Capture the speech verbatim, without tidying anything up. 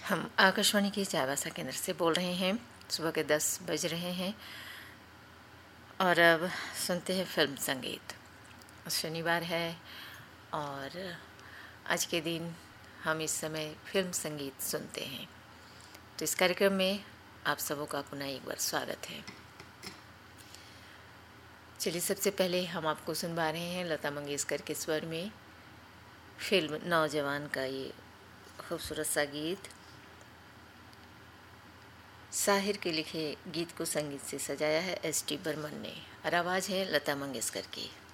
हम आकाशवाणी के चाईबासा केंद्र से बोल रहे हैं। सुबह के दस बज रहे हैं और अब सुनते हैं फिल्म संगीत। शनिवार है और आज के दिन हम इस समय फिल्म संगीत सुनते हैं। तो इस कार्यक्रम में आप सबों का पुनः एक बार स्वागत है। चलिए, सबसे पहले हम आपको सुनवा रहे हैं लता मंगेशकर के स्वर में फिल्म नौजवान का ये खूबसूरत सा गीत। साहिर के लिखे गीत को संगीत से सजाया है एस टी बर्मन ने और आवाज़ है लता मंगेशकर की।